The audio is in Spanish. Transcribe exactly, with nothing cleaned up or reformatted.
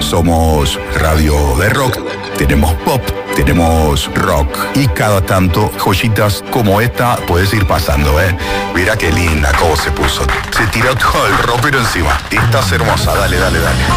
somos radio de rock, tenemos pop, tenemos rock y cada tanto joyitas como esta puedes ir pasando, ¿eh? Mira qué linda cómo se puso. Se tiró todo el ropero encima. Estás hermosa, dale, dale, dale.